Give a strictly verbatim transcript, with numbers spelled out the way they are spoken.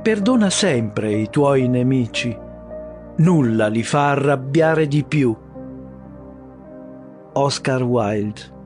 perdona sempre i tuoi nemici. Nulla li fa arrabbiare di più. Oscar Wilde.